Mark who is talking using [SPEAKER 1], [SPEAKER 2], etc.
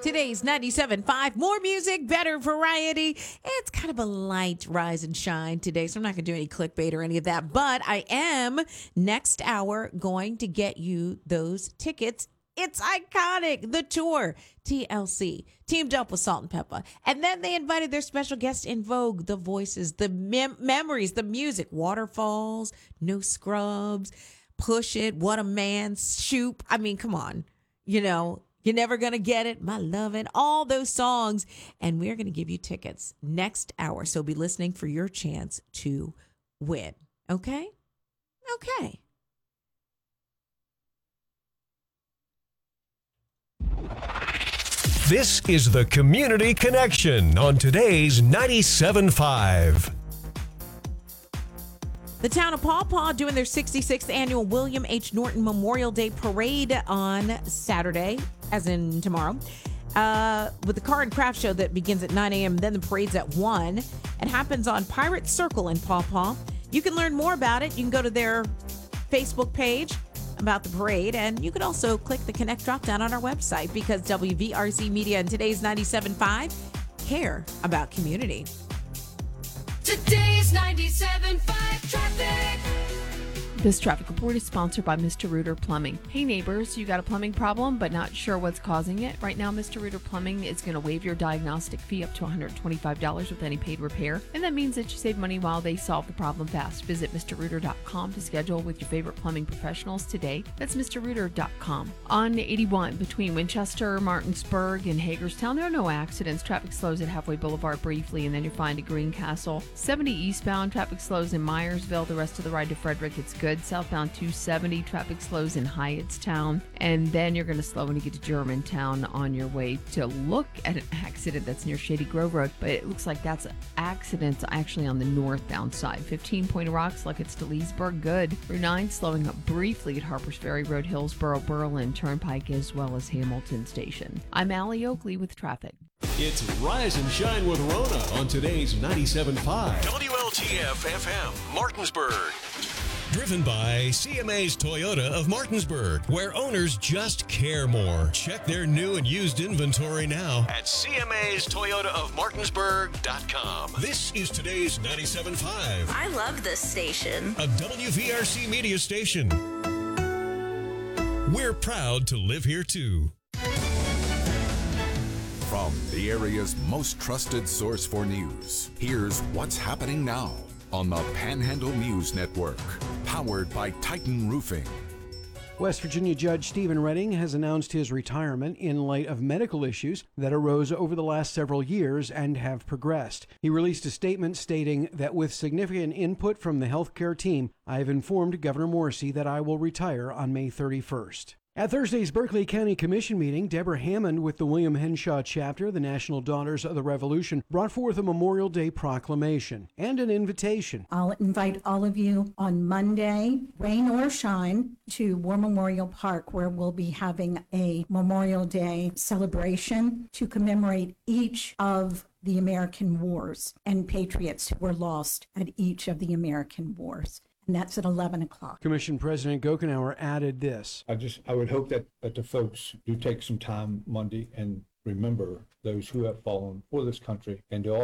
[SPEAKER 1] Today's 97.5, more music, better variety. It's kind of a light rise and shine today, so I'm not going to do any clickbait or any of that. But I am, next hour, going to get you those tickets. It's iconic. The tour, TLC, teamed up with Salt and Pepper. And then they invited their special guest in Vogue, the voices, the memories, the music, Waterfalls, No Scrubs, Push It, What a Man, Shoop. I mean, come on. You know, You're Never Gonna Get It, My Lovin', all those songs. And we're going to give you tickets next hour. So be listening for your chance to win. Okay? Okay.
[SPEAKER 2] This is the Community Connection on today's 97.5.
[SPEAKER 1] The town of Paw Paw doing their 66th annual William H. Norton Memorial Day Parade on Saturday, as in tomorrow, with the car and craft show that begins at 9 a.m. Then the parade's at 1. It happens on Pirate Circle in Paw Paw. You can learn more about it. You can go to their Facebook page about the parade, and you could also click the Connect drop-down on our website because WVRC Media and today's 97.5 care about community.
[SPEAKER 3] Today's 97.5 traffic.
[SPEAKER 4] This traffic report is sponsored by Mr. Rooter Plumbing. Hey neighbors, you got a plumbing problem but not sure what's causing it? Right now, Mr. Rooter Plumbing is going to waive your diagnostic fee up to $125 with any paid repair, and that means that you save money while they solve the problem fast. Visit MrRooter.com to schedule with your favorite plumbing professionals today. That's MrRooter.com. On 81 between Winchester, Martinsburg, and Hagerstown, there are no accidents. Traffic slows at Halfway Boulevard briefly, and then you're fine at Greencastle. 70 eastbound, traffic slows in Myersville. The rest of the ride to Frederick, it's good. Southbound 270, traffic slows in Hyattstown, and then you're going to slow when you get to Germantown on your way to look at an accident that's near Shady Grove Road, but it looks like that's accidents actually on the northbound side. 15 Point of Rocks, like it's to Leesburg, good. Route 9 slowing up briefly at Harpers Ferry Road, Hillsboro, Berlin Turnpike, as well as Hamilton Station. I'm Allie Oakley with traffic.
[SPEAKER 2] It's Rise and Shine with Rona on today's 97.5. WLTF FM, Martinsburg. Driven by CMA's Toyota of Martinsburg, where owners just care more. Check their new and used inventory now at CMA's Toyota of Martinsburg.com. This is today's 97.5.
[SPEAKER 5] I love this station.
[SPEAKER 2] A WVRC media station. We're proud to live here too.
[SPEAKER 6] From the area's most trusted source for news, here's what's happening now on the Panhandle News Network, powered by Titan Roofing.
[SPEAKER 7] West Virginia Judge Stephen Redding has announced his retirement in light of medical issues that arose over the last several years and have progressed. He released a statement stating that with significant input from the healthcare team, I have informed Governor Morrisey that I will retire on May 31st. At Thursday's Berkeley County Commission meeting, Deborah Hammond with the William Henshaw chapter, the National Daughters of the Revolution, brought forth a Memorial Day proclamation and an invitation.
[SPEAKER 8] I'll invite all of you on Monday, rain or shine, to War Memorial Park, where we'll be having a Memorial Day celebration to commemorate each of the American wars and patriots who were lost at each of the American wars. And that's at 11 o'clock.
[SPEAKER 7] Commission President Gokenauer added this.
[SPEAKER 9] I would hope that the folks do take some time Monday and remember those who have fallen for this country, and to